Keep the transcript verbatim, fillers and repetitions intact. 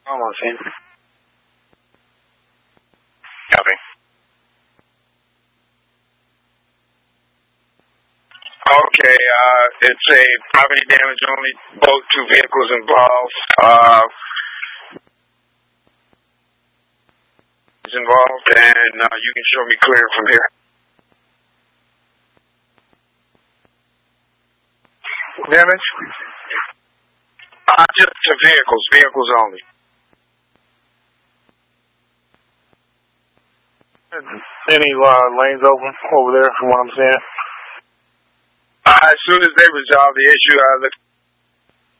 Almost in. Copy. Okay, uh, it's a property damage only boat, two vehicles involved. Uh, is involved, and uh, you can show me clear from here. Damage? Uh, just the vehicles, vehicles only. Any uh, lanes open over there from what I'm seeing? Uh, as soon as they resolve the issue, uh, the